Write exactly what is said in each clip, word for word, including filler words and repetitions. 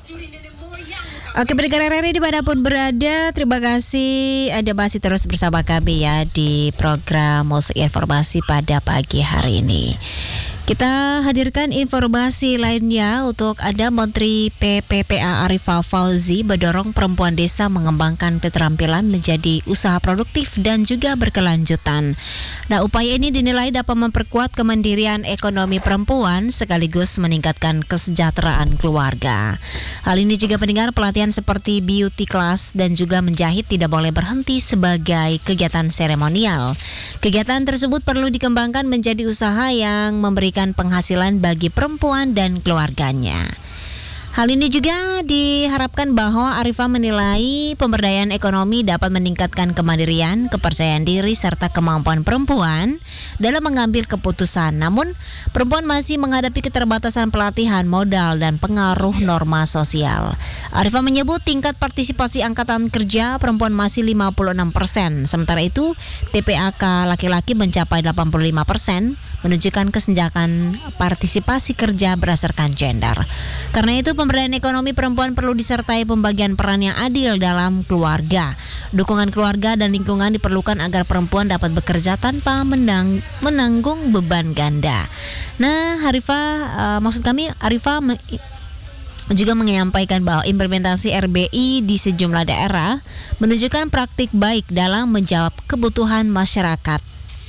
Oke, pendengar R R I dimanapun berada, terima kasih Anda masih terus bersama kami ya di program Musik Informasi pada pagi hari ini. Kita hadirkan informasi lainnya untuk Anda. Menteri P P P A Arifah Fauzi mendorong perempuan desa mengembangkan keterampilan menjadi usaha produktif dan juga berkelanjutan. Nah, upaya ini dinilai dapat memperkuat kemandirian ekonomi perempuan sekaligus meningkatkan kesejahteraan keluarga. Hal ini juga pendengar, pelatihan seperti beauty class dan juga menjahit tidak boleh berhenti sebagai kegiatan seremonial. Kegiatan tersebut perlu dikembangkan menjadi usaha yang memberi penghasilan bagi perempuan dan keluarganya. Hal ini juga diharapkan bahwa Arifah menilai pemberdayaan ekonomi dapat meningkatkan kemandirian, kepercayaan diri, serta kemampuan perempuan dalam mengambil keputusan. Namun, perempuan masih menghadapi keterbatasan pelatihan, modal, dan pengaruh norma sosial. Arifah menyebut tingkat partisipasi angkatan kerja perempuan masih lima puluh enam persen. Sementara itu, T P A K laki-laki mencapai delapan puluh lima persen, menunjukkan kesenjangan partisipasi kerja berdasarkan gender. Karena itu, pemberdayaan ekonomi perempuan perlu disertai pembagian peran yang adil dalam keluarga. Dukungan keluarga dan lingkungan diperlukan agar perempuan dapat bekerja tanpa menang, menanggung beban ganda. Nah, Arifah, uh, maksud kami Arifah me- juga menyampaikan bahwa implementasi R B I di sejumlah daerah menunjukkan praktik baik dalam menjawab kebutuhan masyarakat.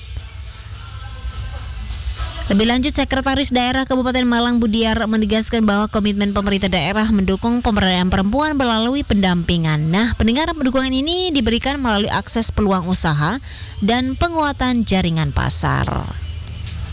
Lebih lanjut, Sekretaris Daerah Kabupaten Malang Budiar menegaskan bahwa komitmen pemerintah daerah mendukung pemberdayaan perempuan melalui pendampingan. Nah, pendengar, dukungan ini diberikan melalui akses peluang usaha dan penguatan jaringan pasar.